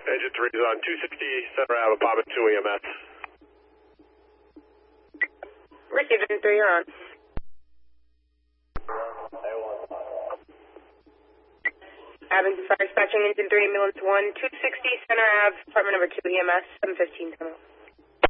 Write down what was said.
Engine 3 is on 260 Center Ave, apartment 2 EMS. Received, Engine 3, you're on. Avenue Fire Dispatching, Engine 3, ambulance 1, 260 Center Ave, apartment number 2 EMS, 715 tunnel.